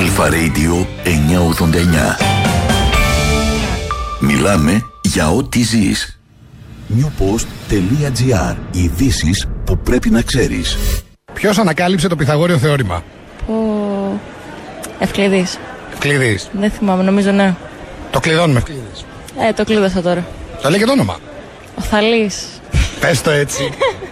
Αλφα Radio 989. Μιλάμε για ό,τι ζεις. newpost.gr. Ειδήσεις που πρέπει να ξέρεις. Ποιος ανακάλυψε το Πυθαγόριο θεώρημα? Ευκληδής. Ευκληδής. Δεν θυμάμαι, νομίζω ναι. Το κλειδώνουμε Ευκληδής. Το κλείδωσα τώρα. Θα λέει και το όνομα. Ο Θαλής. Πες το έτσι.